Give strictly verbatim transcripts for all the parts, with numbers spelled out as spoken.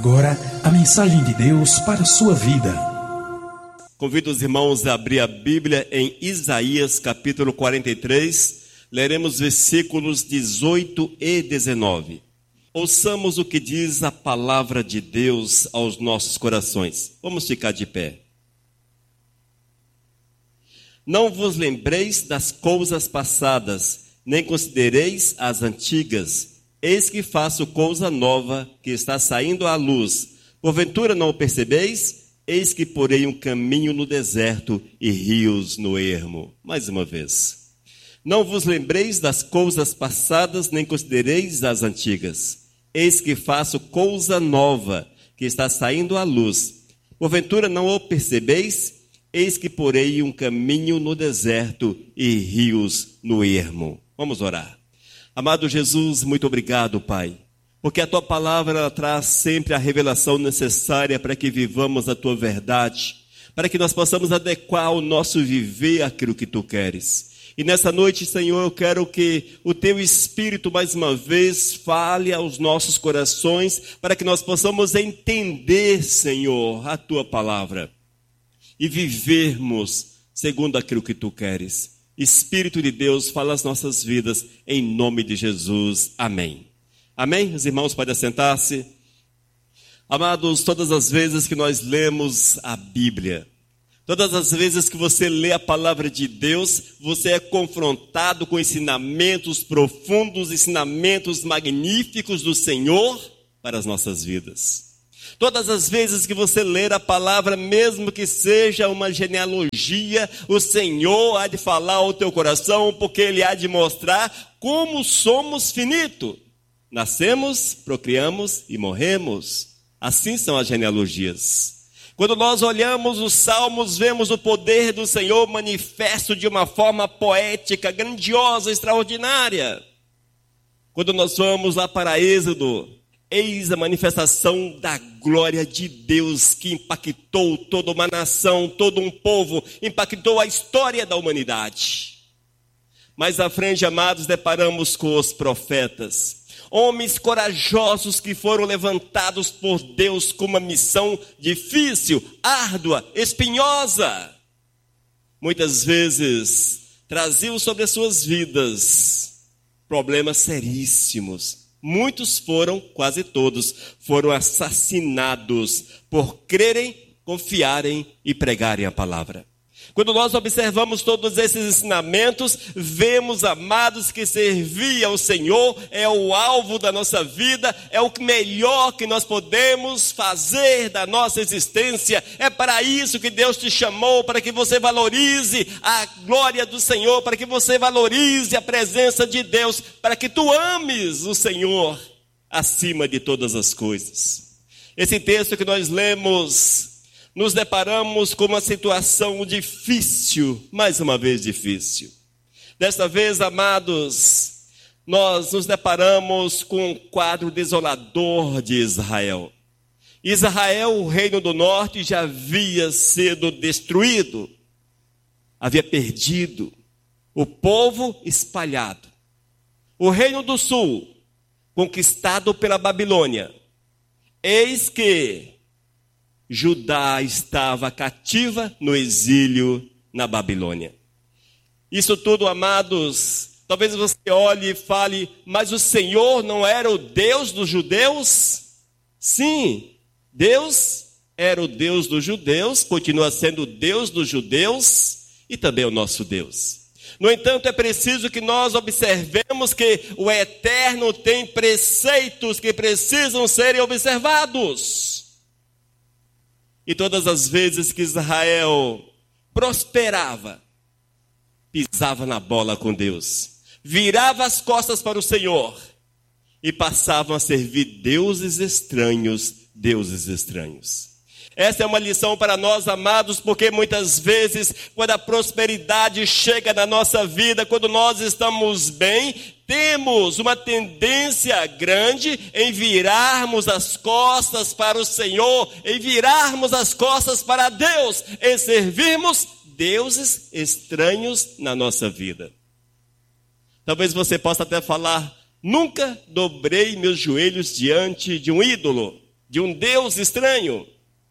agora a mensagem de Deus para a sua vida. Convido os irmãos a abrir a Bíblia em Isaías capítulo quarenta e três. Leremos versículos dezoito e dezenove. Ouçamos o que diz a palavra de Deus aos nossos corações. Vamos ficar de pé. Não vos lembreis das coisas passadas, nem considereis as antigas. Eis que faço coisa nova, que está saindo à luz. Porventura não o percebeis? Eis que porei um caminho no deserto e rios no ermo. Mais uma vez. Não vos lembreis das coisas passadas, nem considereis as antigas. Eis que faço coisa nova, que está saindo à luz. Porventura não o percebeis? Eis que porei um caminho no deserto e rios no ermo. Vamos orar. Amado Jesus, muito obrigado, Pai, porque a Tua palavra ela traz sempre a revelação necessária para que vivamos a Tua verdade, para que nós possamos adequar o nosso viver àquilo que Tu queres. E nessa noite, Senhor, eu quero que o Teu Espírito, mais uma vez, fale aos nossos corações, para que nós possamos entender, Senhor, a Tua palavra e vivermos segundo aquilo que Tu queres. Espírito de Deus, fala as nossas vidas, em nome de Jesus. Amém. Amém? Os irmãos podem assentar-se. Amados, todas as vezes que nós lemos a Bíblia, todas as vezes que você lê a palavra de Deus, você é confrontado com ensinamentos profundos, ensinamentos magníficos do Senhor para as nossas vidas. Todas as vezes que você ler a palavra, mesmo que seja uma genealogia, o Senhor há de falar ao teu coração, porque Ele há de mostrar como somos finitos. Nascemos, procriamos e morremos. Assim são as genealogias. Quando nós olhamos os salmos, vemos o poder do Senhor manifesto de uma forma poética, grandiosa, extraordinária. Quando nós vamos lá para Êxodo, eis a manifestação da glória de Deus que impactou toda uma nação, todo um povo, impactou a história da humanidade. Mais à frente, amados, deparamos com os profetas. Homens corajosos que foram levantados por Deus com uma missão difícil, árdua, espinhosa. Muitas vezes traziam sobre as suas vidas problemas seríssimos. Muitos foram, quase todos, foram assassinados por crerem, confiarem e pregarem a palavra. Quando nós observamos todos esses ensinamentos, vemos, amados, que servir ao Senhor é o alvo da nossa vida, é o melhor que nós podemos fazer da nossa existência. É para isso que Deus te chamou, para que você valorize a glória do Senhor, para que você valorize a presença de Deus, para que tu ames o Senhor acima de todas as coisas. Esse texto que nós lemos, nos deparamos com uma situação difícil, mais uma vez difícil. Desta vez, amados, nós nos deparamos com um quadro desolador de Israel. Israel, o reino do norte, já havia sido destruído, havia perdido, o povo espalhado. O reino do sul, conquistado pela Babilônia. Eis que Judá estava cativa no exílio na Babilônia. Isso tudo, amados, talvez você olhe e fale, mas o Senhor não era o Deus dos judeus? Sim, Deus era o Deus dos judeus, continua sendo o Deus dos judeus e também o nosso Deus. No entanto, é preciso que nós observemos que o Eterno tem preceitos que precisam serem observados. E todas as vezes que Israel prosperava, pisava na bola com Deus, virava as costas para o Senhor e passavam a servir deuses estranhos, deuses estranhos. Essa é uma lição para nós, amados, porque muitas vezes, quando a prosperidade chega na nossa vida, quando nós estamos bem, temos uma tendência grande em virarmos as costas para o Senhor, em virarmos as costas para Deus, em servirmos deuses estranhos na nossa vida. Talvez você possa até falar, nunca dobrei meus joelhos diante de um ídolo, de um Deus estranho.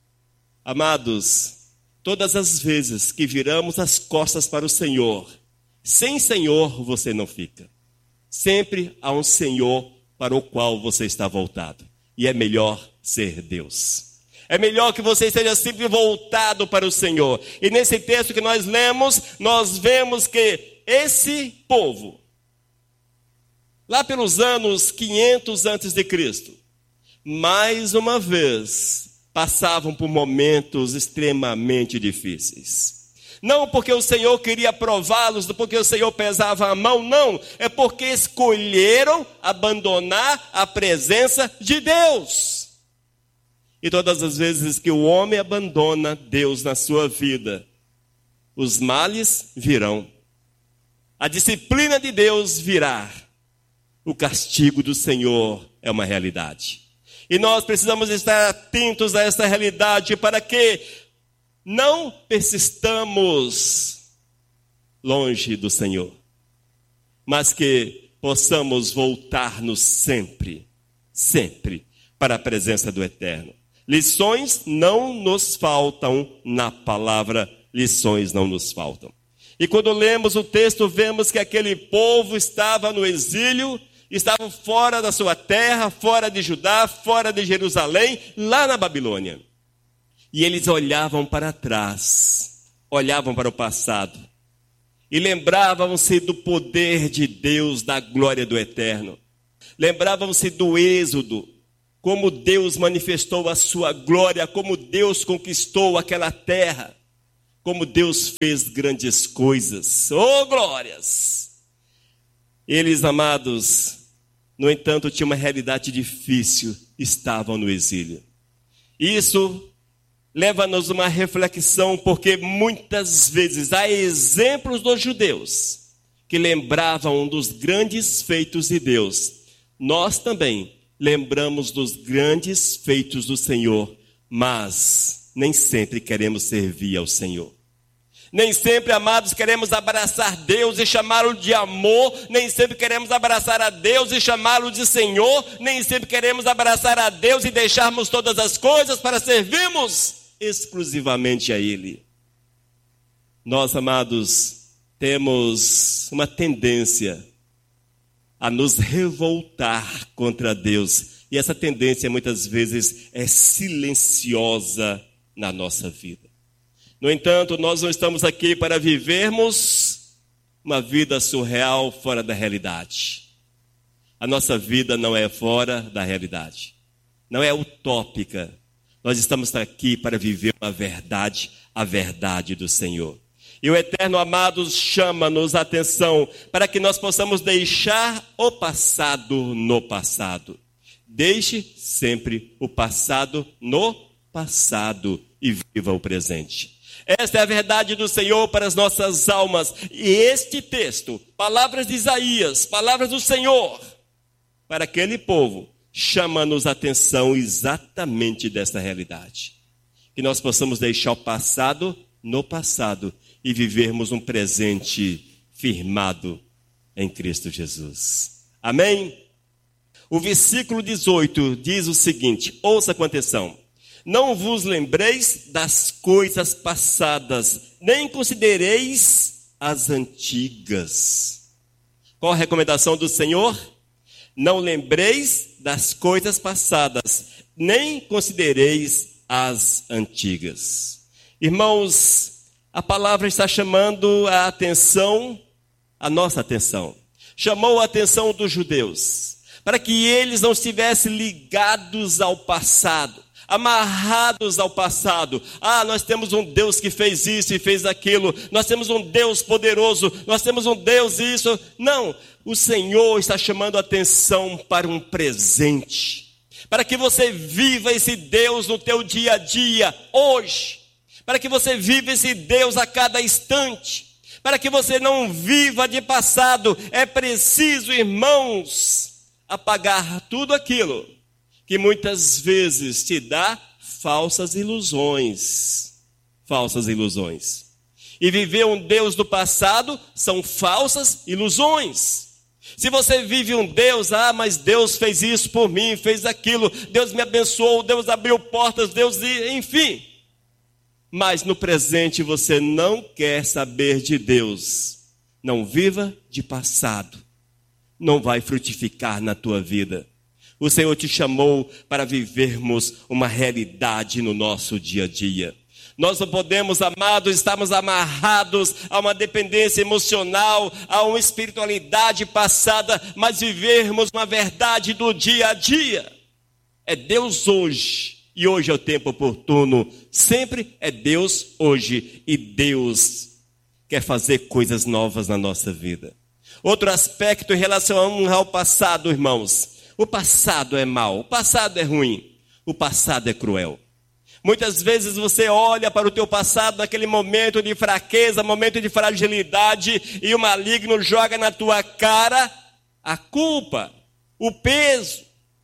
Amados, todas as vezes que viramos as costas para o Senhor, sem Senhor você não fica. Sempre há um Senhor para o qual você está voltado. E é melhor ser Deus. É melhor que você esteja sempre voltado para o Senhor. E nesse texto que nós lemos, nós vemos que esse povo, lá pelos anos quinhentos antes de Cristo, mais uma vez, passavam por momentos extremamente difíceis. Não porque o Senhor queria prová-los, não porque o Senhor pesava a mão, não. É porque escolheram abandonar a presença de Deus. E todas as vezes que o homem abandona Deus na sua vida, os males virão. A disciplina de Deus virá. O castigo do Senhor é uma realidade. E nós precisamos estar atentos a essa realidade para que não persistamos longe do Senhor, mas que possamos voltar-nos sempre, sempre para a presença do Eterno. Lições não nos faltam na palavra, lições não nos faltam. E quando lemos o texto, vemos que aquele povo estava no exílio, estava fora da sua terra, fora de Judá, fora de Jerusalém, lá na Babilônia. E eles olhavam para trás, olhavam para o passado, e lembravam-se do poder de Deus, da glória do Eterno. Lembravam-se do Êxodo, como Deus manifestou a sua glória, como Deus conquistou aquela terra, como Deus fez grandes coisas. Oh, glórias! Eles, amados, no entanto, tinham uma realidade difícil, estavam no exílio. Isso leva-nos a uma reflexão, porque muitas vezes há exemplos dos judeus que lembravam dos grandes feitos de Deus. Nós também lembramos dos grandes feitos do Senhor, mas nem sempre queremos servir ao Senhor. Nem sempre, amados, queremos abraçar Deus e chamá-lo de amor, nem sempre queremos abraçar a Deus e chamá-lo de Senhor, nem sempre queremos abraçar a Deus e deixarmos todas as coisas para servirmos exclusivamente a Ele. Nós, amados, temos uma tendência a nos revoltar contra Deus, e essa tendência muitas vezes é silenciosa na nossa vida. No entanto, nós não estamos aqui para vivermos uma vida surreal fora da realidade. A nossa vida não é fora da realidade, não é utópica. Nós estamos aqui para viver uma verdade, a verdade do Senhor. E o Eterno, amados, chama-nos a atenção para que nós possamos deixar o passado no passado. Deixe sempre o passado no passado e viva o presente. Esta é a verdade do Senhor para as nossas almas. E este texto, palavras de Isaías, palavras do Senhor, para aquele povo, chama-nos a atenção exatamente desta realidade. Que nós possamos deixar o passado no passado e vivermos um presente firmado em Cristo Jesus. Amém? O versículo dezoito diz o seguinte, ouça com atenção. Não vos lembreis das coisas passadas, nem considereis as antigas. Qual a recomendação do Senhor? Não lembreis das coisas passadas, nem considereis as antigas. Irmãos, a palavra está chamando a atenção, a nossa atenção. Chamou a atenção dos judeus, para que eles não estivessem ligados ao passado, amarrados ao passado. Ah, nós temos um Deus que fez isso e fez aquilo. Nós temos um Deus poderoso. Nós temos um Deus isso. Não, o Senhor está chamando a atenção para um presente. Para que você viva esse Deus no teu dia a dia, hoje. Para que você viva esse Deus a cada instante. Para que você não viva de passado. É preciso, irmãos, apagar tudo aquilo que muitas vezes te dá falsas ilusões. Falsas ilusões. E viver um Deus do passado são falsas ilusões. Se você vive um Deus, ah, mas Deus fez isso por mim, fez aquilo, Deus me abençoou, Deus abriu portas, Deus, enfim. Mas no presente você não quer saber de Deus. Não viva de passado. Não vai frutificar na tua vida. O Senhor te chamou para vivermos uma realidade no nosso dia a dia. Nós não podemos, amados, estarmos amarrados a uma dependência emocional, a uma espiritualidade passada, mas vivermos uma verdade do dia a dia. É Deus hoje, e hoje é o tempo oportuno. Sempre é Deus hoje, e Deus quer fazer coisas novas na nossa vida. Outro aspecto em relação ao passado, irmãos. O passado é mau, o passado é ruim, o passado é cruel. Muitas vezes você olha para o teu passado naquele momento de fraqueza, momento de fragilidade, e o maligno joga na tua cara a culpa, o peso,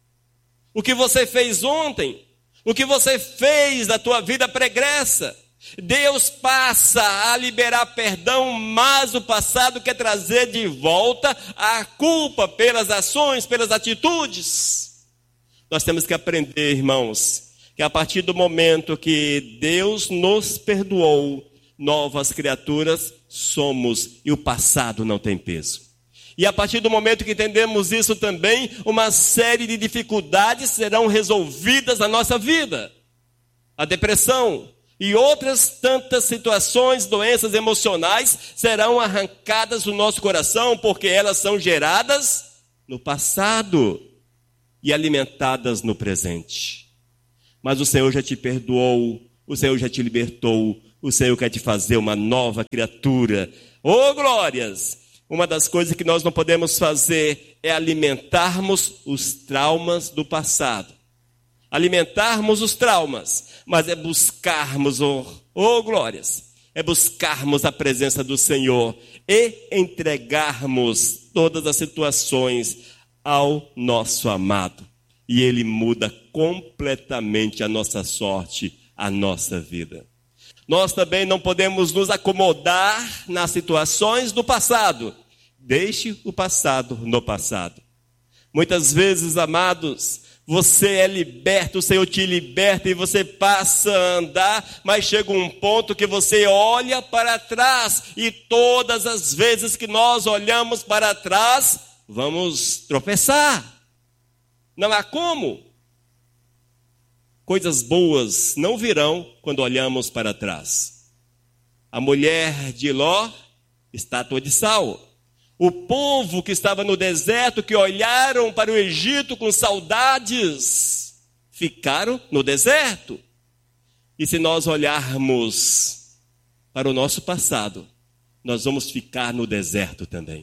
o que você fez ontem, o que você fez na tua vida pregressa. Deus passa a liberar perdão, mas o passado quer trazer de volta a culpa pelas ações, pelas atitudes. Nós temos que aprender, irmãos, que a partir do momento que Deus nos perdoou, novas criaturas somos, e o passado não tem peso. E a partir do momento que entendemos isso também, uma série de dificuldades serão resolvidas na nossa vida. A depressão e outras tantas situações, doenças emocionais, serão arrancadas do nosso coração, porque elas são geradas no passado e alimentadas no presente. Mas o Senhor já te perdoou, o Senhor já te libertou, o Senhor quer te fazer uma nova criatura. Oh, glórias! Uma das coisas que nós não podemos fazer é alimentarmos os traumas do passado. Alimentarmos os traumas, mas é buscarmos, oh, oh glórias, é buscarmos a presença do Senhor e entregarmos todas as situações ao nosso amado. E Ele muda completamente a nossa sorte, a nossa vida. Nós também não podemos nos acomodar nas situações do passado. Deixe o passado no passado. Muitas vezes, amados, você é liberto, o Senhor te liberta e você passa a andar, mas chega um ponto que você olha para trás e todas as vezes que nós olhamos para trás, vamos tropeçar. Não há como. Coisas boas não virão quando olhamos para trás. A mulher de Ló, estátua de sal. O povo que estava no deserto, que olharam para o Egito com saudades, ficaram no deserto. E se nós olharmos para o nosso passado, nós vamos ficar no deserto também.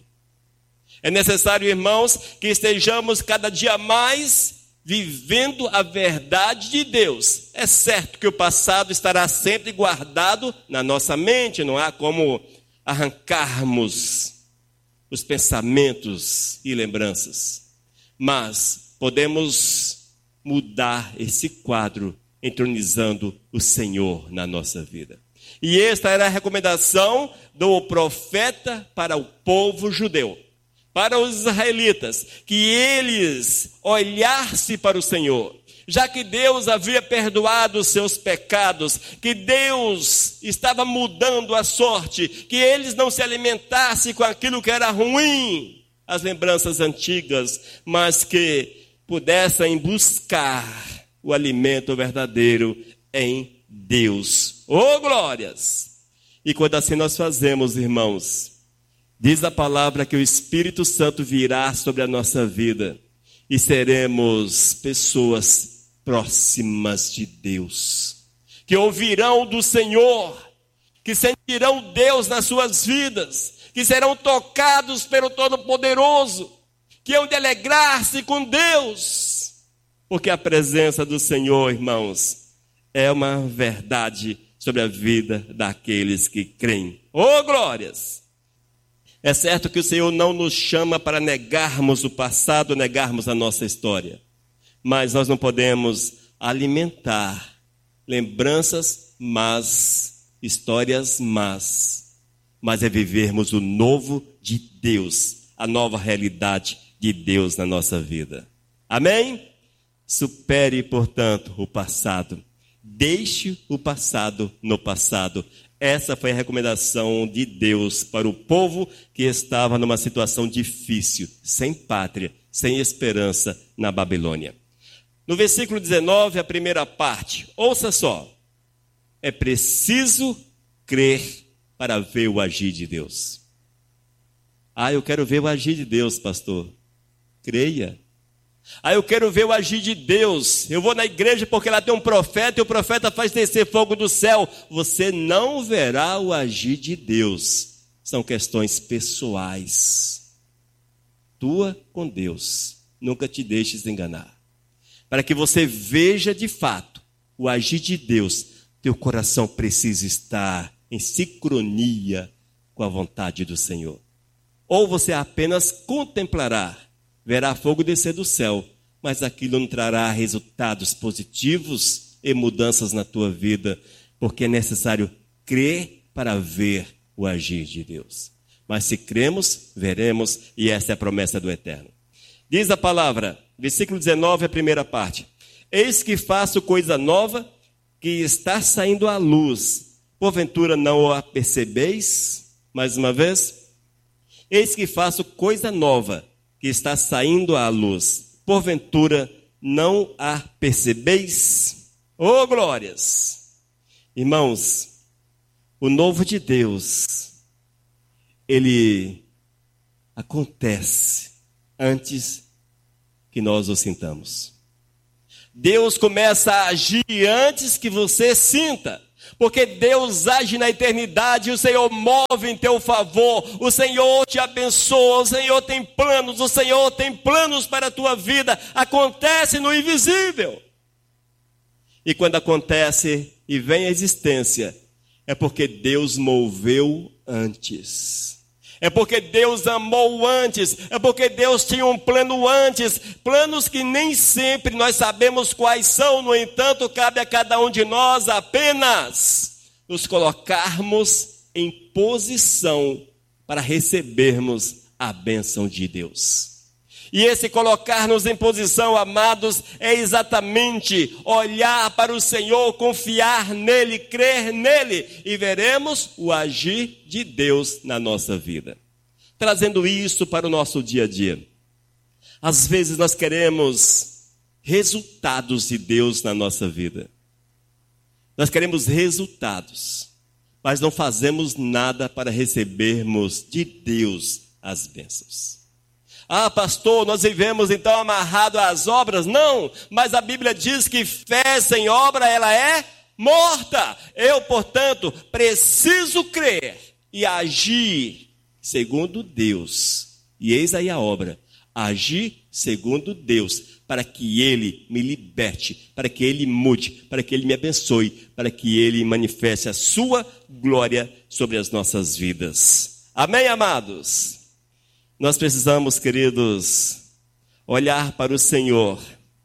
É necessário, irmãos, que estejamos cada dia mais vivendo a verdade de Deus. É certo que o passado estará sempre guardado na nossa mente, não há como arrancarmos os pensamentos e lembranças. Mas podemos mudar esse quadro entronizando o Senhor na nossa vida. E esta era a recomendação do profeta para o povo judeu. Para os israelitas, que eles olhassem para o Senhor, já que Deus havia perdoado os seus pecados, que Deus estava mudando a sorte, que eles não se alimentassem com aquilo que era ruim, as lembranças antigas, mas que pudessem buscar o alimento verdadeiro em Deus. Oh, glórias! E quando assim nós fazemos, irmãos, diz a palavra que o Espírito Santo virá sobre a nossa vida e seremos pessoas próximas de Deus, que ouvirão do Senhor, que sentirão Deus nas suas vidas, que serão tocados pelo Todo-Poderoso, que hão de alegrar-se com Deus, porque a presença do Senhor, irmãos, é uma verdade sobre a vida daqueles que creem. Oh, glórias! É certo que o Senhor não nos chama para negarmos o passado, negarmos a nossa história. Mas nós não podemos alimentar lembranças más, histórias más. Mas é vivermos o novo de Deus a nova realidade de Deus na nossa vida. Amém? Supere, portanto, o passado. Deixe o passado no passado. Essa foi a recomendação de Deus para o povo que estava numa situação difícil, sem pátria, sem esperança na Babilônia. No versículo dezenove, a primeira parte, ouça só. É preciso crer para ver o agir de Deus. Ah, eu quero ver o agir de Deus, pastor. Creia. Ah, eu quero ver o agir de Deus. Eu vou na igreja porque lá tem um profeta e o profeta faz descer fogo do céu. Você não verá o agir de Deus. São questões pessoais. Tua com Deus. Nunca te deixes enganar. Para que você veja de fato o agir de Deus, teu coração precisa estar em sincronia com a vontade do Senhor. Ou você apenas contemplará, verá fogo descer do céu, mas aquilo não trará resultados positivos e mudanças na tua vida, porque é necessário crer para ver o agir de Deus. Mas se cremos, veremos, e essa é a promessa do Eterno. Diz a palavra, versículo dezenove, a primeira parte. Eis que faço coisa nova, que está saindo à luz. Porventura não a percebeis? Mais uma vez. Eis que faço coisa nova, que está saindo à luz. Porventura não a percebeis? Oh, glórias! Irmãos, o novo de Deus, ele acontece antes que nós o sintamos. Deus começa a agir antes que você sinta. Porque Deus age na eternidade, o Senhor move em teu favor, o Senhor te abençoa, o Senhor tem planos, o Senhor tem planos para a tua vida, acontece no invisível. E quando acontece e vem a existência, é porque Deus moveu antes. É porque Deus amou antes, é porque Deus tinha um plano antes, planos que nem sempre nós sabemos quais são, no entanto, cabe a cada um de nós apenas nos colocarmos em posição para recebermos a bênção de Deus. E esse colocar-nos em posição, amados, é exatamente olhar para o Senhor, confiar nele, crer nele, e veremos o agir de Deus na nossa vida. Trazendo isso para o nosso dia a dia. Às vezes nós queremos resultados de Deus na nossa vida. Nós queremos resultados, mas não fazemos nada para recebermos de Deus as bênçãos. Ah, pastor, nós vivemos então amarrado às obras? Não, mas a Bíblia diz que fé sem obra, ela é morta. Eu, portanto, preciso crer e agir segundo Deus. E eis aí a obra, agir segundo Deus, para que Ele me liberte, para que Ele mude, para que Ele me abençoe, para que Ele manifeste a sua glória sobre as nossas vidas. Amém, amados? Nós precisamos, queridos, olhar para o Senhor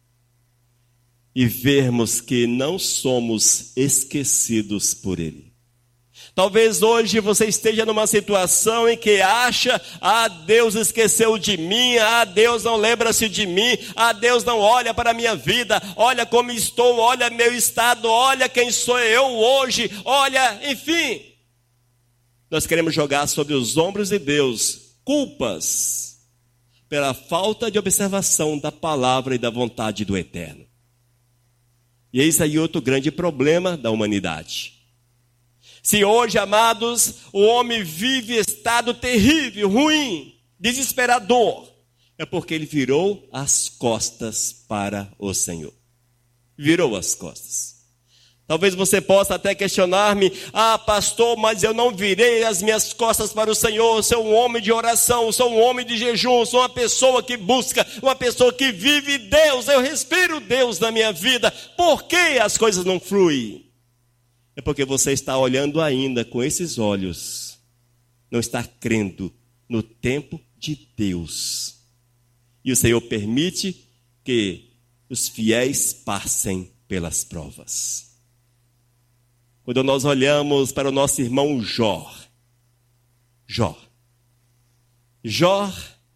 e vermos que não somos esquecidos por Ele. Talvez hoje você esteja numa situação em que acha, ah, Deus esqueceu de mim, ah, Deus não lembra-se de mim, ah, Deus não olha para a minha vida, olha como estou, olha meu estado, olha quem sou eu hoje, olha, enfim. Nós queremos jogar sobre os ombros de Deus culpas pela falta de observação da palavra e da vontade do Eterno. E eis aí outro grande problema da humanidade. Se hoje, amados, o homem vive estado terrível, ruim, desesperador, é porque ele virou as costas para o Senhor. Virou as costas. Talvez você possa até questionar-me, ah, pastor, mas eu não virei as minhas costas para o Senhor, sou um homem de oração, sou um homem de jejum, sou uma pessoa que busca, uma pessoa que vive Deus, eu respiro Deus na minha vida. Por que as coisas não fluem? É porque você está olhando ainda com esses olhos, não está crendo no tempo de Deus. E o Senhor permite que os fiéis passem pelas provas. Quando nós olhamos para o nosso irmão Jó, Jó, Jó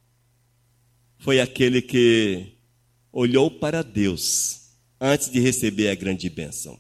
foi aquele que olhou para Deus antes de receber a grande bênção.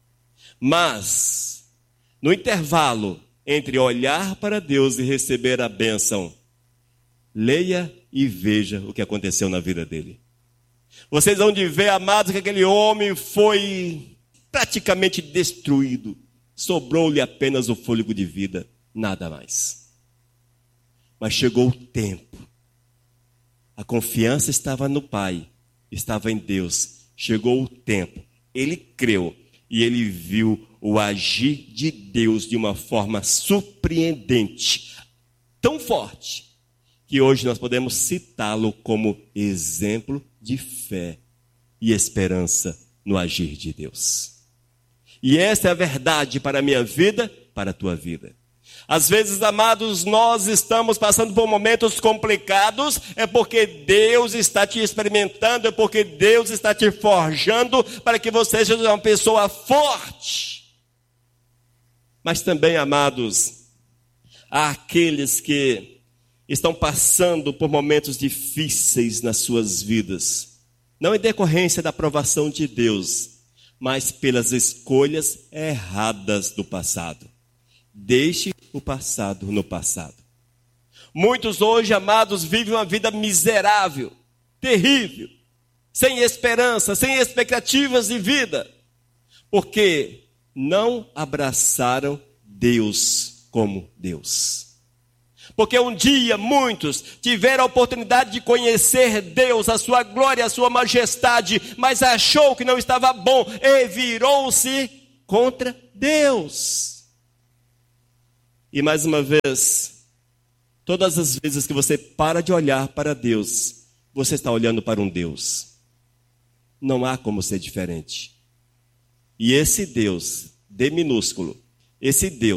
Mas, no intervalo entre olhar para Deus e receber a bênção, leia e veja o que aconteceu na vida dele. Vocês vão de ver, amados, que aquele homem foi praticamente destruído. Sobrou-lhe apenas o fôlego de vida, nada mais. Mas chegou o tempo. A confiança estava no Pai, estava em Deus. Chegou o tempo. Ele creu e ele viu o agir de Deus de uma forma surpreendente, tão forte, que hoje nós podemos citá-lo como exemplo de fé e esperança no agir de Deus. E essa é a verdade para a minha vida, para a tua vida. Às vezes, amados, nós estamos passando por momentos complicados, é porque Deus está te experimentando, é porque Deus está te forjando para que você seja uma pessoa forte. Mas também, amados, há aqueles que estão passando por momentos difíceis nas suas vidas, não em decorrência da aprovação de Deus, mas pelas escolhas erradas do passado. Deixe o passado no passado. Muitos hoje, amados, vivem uma vida miserável, terrível, sem esperança, sem expectativas de vida, porque não abraçaram Deus como Deus. Porque um dia muitos tiveram a oportunidade de conhecer Deus, a sua glória, a sua majestade, mas achou que não estava bom e virou-se contra Deus. E mais uma vez, todas as vezes que você para de olhar para Deus, você está olhando para um Deus. Não há como ser diferente. E esse Deus, D minúsculo, esse Deus,